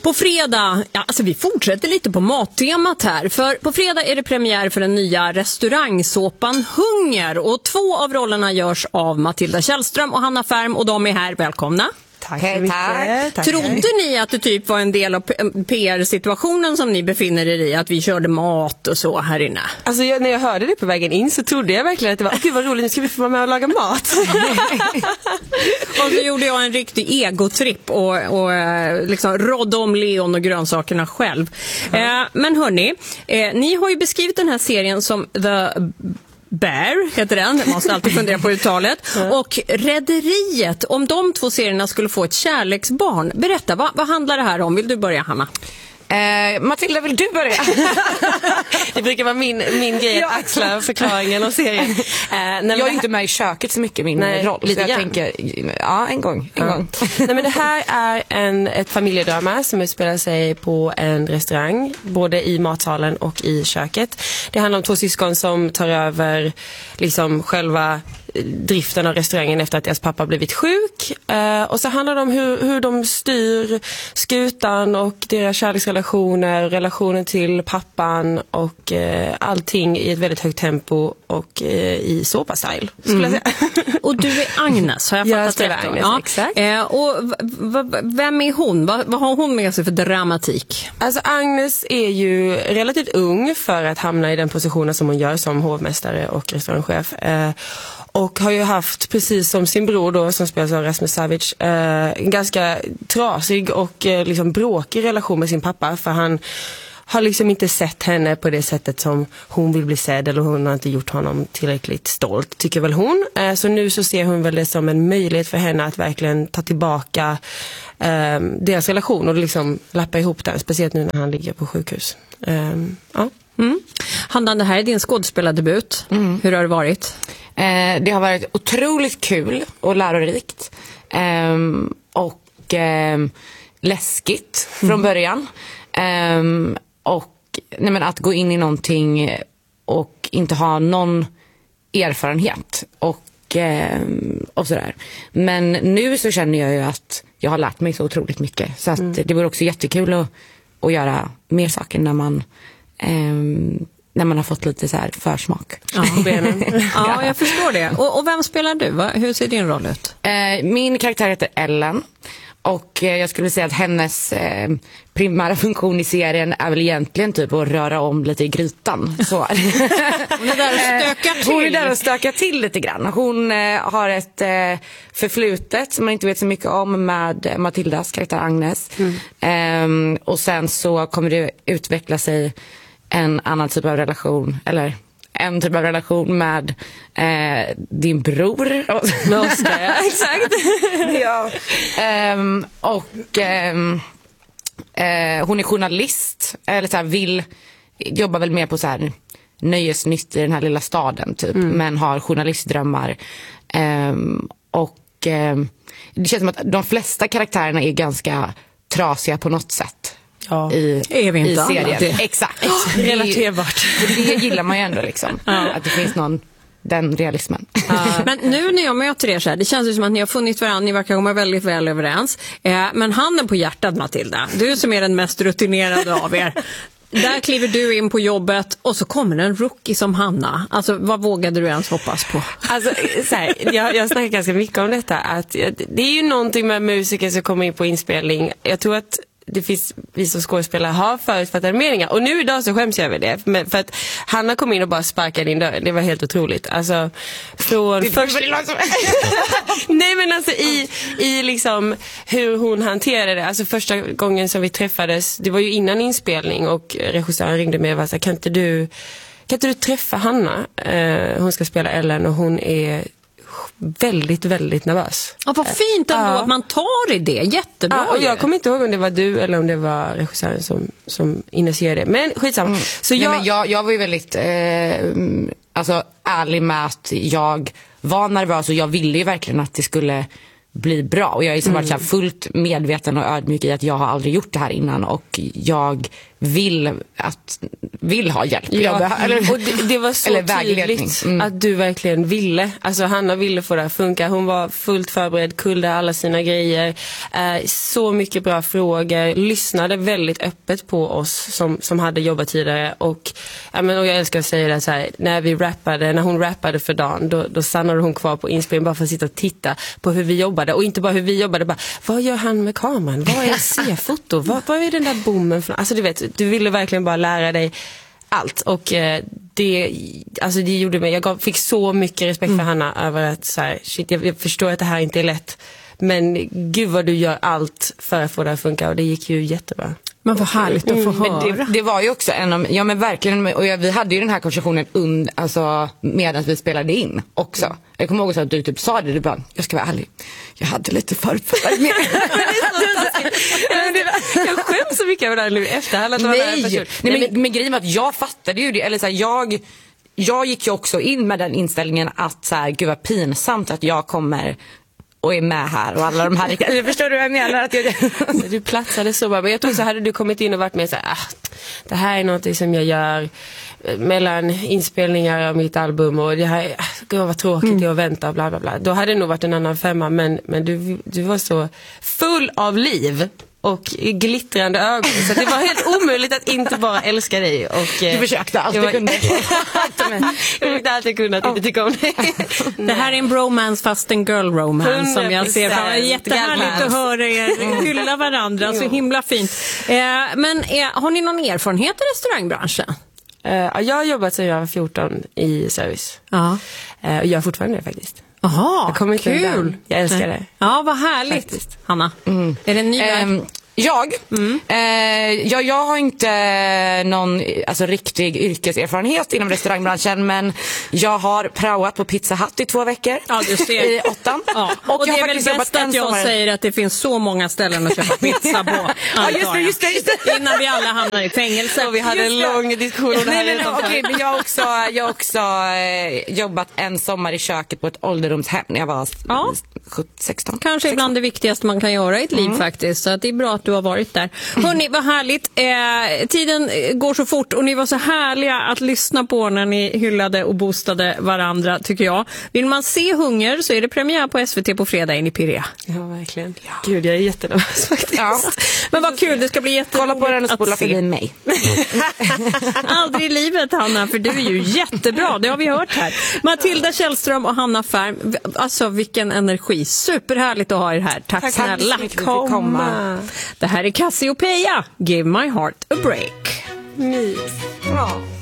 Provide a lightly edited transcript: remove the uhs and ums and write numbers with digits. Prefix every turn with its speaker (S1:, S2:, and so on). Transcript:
S1: På fredag, vi fortsätter lite på mattemat här. För på fredag är det premiär för den nya restaurangsåpan Hunger. Och 2 av rollerna görs av Matilda Källström och Hanna Färm. Och de är här, välkomna.
S2: Tack så mycket. Tack.
S1: Trodde ni att det typ var en del av PR-situationen som ni befinner er i? Att vi körde mat och så här inne?
S2: Alltså när jag hörde det på vägen in så trodde jag verkligen att det var gud vad roligt, nu ska vi få vara med och laga mat.
S1: Och så gjorde jag en riktig egotripp och liksom rådde om Leon och grönsakerna själv. Men hörni, ni har ju beskrivit den här serien som The Bear heter den, man måste alltid fundera på uttalet. Och Rederiet, om de 2 serierna skulle få ett kärleksbarn. Berätta, vad handlar det här om? Vill du börja, Hanna?
S3: Matilda, vill du börja?
S2: Det brukar vara min grej att axla förklaringen av serien.
S3: Jag är inte med i köket så mycket min roll.
S2: Lite
S3: så jag tänker, en gång.
S2: Nej, men det här är ett familjedrama som utspelar sig på en restaurang, både i matsalen och i köket. Det handlar om 2 syskon som tar över liksom själva driften av restaurangen efter att deras pappa blivit sjuk. Och så handlar det om hur de styr skutan och deras kärleksrelationer, relationen till pappan och allting i ett väldigt högt tempo och i såpa-style, skulle jag säga.
S1: Och du är Agnes, har jag fattat rätt?
S2: Agnes,
S1: ja.
S2: exakt.
S1: Och vem är hon? Vad har hon med sig för dramatik?
S2: Alltså Agnes är ju relativt ung för att hamna i den positionen som hon gör som hovmästare och restaurangchef. Och har ju haft, precis som sin bror då, som spelas av Rasmus Savage, en ganska trasig och liksom bråkig relation med sin pappa. För han har liksom inte sett henne på det sättet som hon vill bli sedd, eller hon har inte gjort honom tillräckligt stolt, tycker väl hon. Så nu så ser hon väl det som en möjlighet för henne att verkligen ta tillbaka deras relation och liksom lappa ihop den, speciellt nu när han ligger på sjukhus. Ja.
S1: Hanna, det här är din skådespelardebut. Hur har det varit?
S3: Det har varit otroligt kul och lärorikt. Och läskigt från början. Och att gå in i någonting och inte ha någon erfarenhet och sådär. Men nu så känner jag ju att jag har lärt mig så otroligt mycket. Så att det vore också jättekul att göra mer saker när man har fått lite så här försmak.
S1: Ja, jag förstår det. Och vem spelar du? Hur ser din roll ut?
S3: Min karaktär heter Ellen. Och jag skulle säga att hennes primära funktion i serien är väl egentligen typ att röra om lite i grytan. Så.
S1: Hon är där och stökar till
S3: lite grann. Hon har ett förflutet som man inte vet så mycket om med Matildas karaktär Agnes. Och sen så kommer det utveckla sig en annan typ av relation, eller en typ av relation med din bror.
S2: Exakt.
S3: Ja. Hon är journalist, eller så här, jobbar väl mer på så här nöjesnytt i den här lilla staden typ, men har journalistdrömmar. Det känns som att de flesta karaktärerna är ganska trasiga på något sätt.
S1: Ja,
S3: i serien. Exakt.
S2: Relaterbart.
S3: Det gillar man ju ändå liksom. Att det finns den realismen.
S1: Men nu när jag möter er så här, det känns ju som att ni har funnit varandra, ni verkar komma väldigt väl överens. Men handen på hjärtat, Matilda, du som är den mest rutinerade av er. Där kliver du in på jobbet och så kommer en rookie som Hanna. Alltså, vad vågade du ens hoppas på?
S2: Alltså, så här, jag snackar ganska mycket om detta. Att det är ju någonting med musiker som kommer in på inspelning. Jag tror att det finns vi som skådespelare har förutfattade meningar. Och nu idag så skäms jag över det. Men för att Hanna kom in och bara sparkade in dörren. Det var helt otroligt. Alltså, från först... Nej, men alltså i liksom hur hon hanterade det. Alltså första gången som vi träffades, det var ju innan inspelning, och regissören ringde mig och var så här, kan inte du träffa Hanna? Hon ska spela Ellen och hon är väldigt, väldigt nervös.
S1: Ja, vad fint ändå att man tar i det. Jättebra.
S2: Och jag kommer inte ihåg om det var du eller om det var regissören som initierade det. Men skitsamma. Så
S3: jag var ju väldigt ärlig med att jag var nervös, och jag ville ju verkligen att det skulle bli bra. Och jag är varit så här fullt medveten och ödmjuk i att jag har aldrig gjort det här innan och jag vill ha hjälp.
S2: Och det var så tydligt att du verkligen ville. Alltså Hanna ville få det att funka. Hon var fullt förberedd, kunde alla sina grejer. Så mycket bra frågor. Lyssnade väldigt öppet på oss som hade jobbat tidigare. Och jag älskar att säga det så här, när hon rappade för dagen, då stannade hon kvar på inspelningen bara för att sitta och titta på hur vi jobbade. Och inte bara hur vi jobbade, bara vad gör han med kameran? Vad är C-foto? Vad är den där bommen för? Alltså du vet, du ville verkligen bara lära dig allt. Och det gjorde mig, jag fick så mycket respekt för Hanna över att så här, shit, jag förstår att det här inte är lätt. Men gud vad du gör allt för att få det att funka, och det gick ju jättebra.
S1: Men vad härligt att få höra.
S3: Men det var ju också men verkligen, och vi hade ju den här konversationen medan vi spelade in också. Jag kommer ihåg att du typ sa det, du bara, jag ska vara ärlig, jag hade lite förberedd med.
S2: Jag skäms så mycket över det här nu efterhand.
S3: Nej, men grejen var att jag fattade ju det, eller så här, jag gick ju också in med den inställningen att så här, gud vad pinsamt att jag kommer och är med här och alla de här. Jag förstår du vad jag menar? Att
S2: du platsade så bra. Men jag tror så hade du kommit in och varit med så här, det här är något som jag gör mellan inspelningar av mitt album och det här, gud vad tråkigt att vänta och bla bla bla. Då hade det nog varit en annan femma, men du var så full av liv och glittrande ögon, så det var helt omöjligt att inte bara älska dig. Och
S3: du försökte allt du kunde.
S2: Jag försökte allt jag kunde att inte tycka om dig.
S1: Det här är en bromance fast en girl romance som jag ser. Det är jättehärligt att höra er hylla varandra, så himla fint. Men har ni någon erfarenhet i restaurangbranschen?
S2: Jag har jobbat sedan jag var 14 i service.
S1: Ja.
S2: Och jag är fortfarande det faktiskt.
S1: Jaha,
S2: kul. Jag älskar det.
S1: Ja, vad härligt. Faktiskt. Hanna, är det en ny
S3: Jag har inte någon riktig yrkeserfarenhet inom restaurangbranschen, men jag har praoat på Pizza Hut i 2 veckor.
S1: Ja, du ser.
S3: I 8.
S1: Ja. Och det är väl bäst att jag säger att det finns så många ställen att köpa pizza på.
S3: Ja, just det.
S1: Innan vi alla hamnar i fängelse.
S2: Och vi hade en lång diskussion.
S3: Men jag har också jobbat en sommar i köket på ett ålderdomshem när jag var 16.
S1: Kanske ibland det viktigaste man kan göra i ett liv faktiskt. Så att det är bra att du har varit där. Hörrni, vad härligt. Tiden går så fort och ni var så härliga att lyssna på när ni hyllade och boostade varandra, tycker jag. Vill man se Hunger så är det premiär på SVT på fredag in i Pirrea.
S2: Ja, verkligen. Ja. Gud, jag är jättenervös faktiskt.
S3: Ja.
S1: Men vad kul, det ska bli jätteroligt.
S3: Kolla på den och spola förbi mig.
S1: Aldrig i livet, Hanna, för du är ju jättebra. Det har vi hört här. Matilda Källström och Hanna Färm. Alltså, vilken energi. Superhärligt att ha er här. Tack snälla.
S3: Komma.
S1: Det här är Cassiopeia. Give my heart a break.
S2: Mys.
S3: Ja.